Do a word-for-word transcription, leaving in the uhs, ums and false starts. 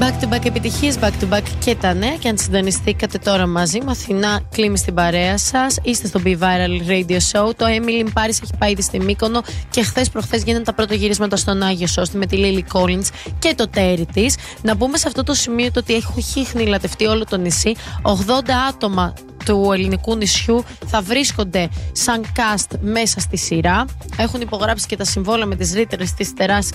Back to back επιτυχίες, back to back και τα νέα. Και αν συντονιστήκατε τώρα μαζί μου, Αθηνά Κλίμη στην παρέα σας. Είστε στο Be Viral Radio Show. Το Emily in Paris έχει πάει ήδη στη Μύκονο και χθες προχθές γίνανε τα πρώτα γυρίσματα στον Άγιο Σώστη με τη Lily Collins και το τέρι της. Να πούμε σε αυτό το σημείο το ότι έχει χνηλατευτεί όλο το νησί. ογδόντα άτομα του ελληνικού νησιού θα βρίσκονται σαν cast μέσα στη σειρά. Έχουν υπογράψει και τα συμβόλαια με τις ρήτρες της τεράστιας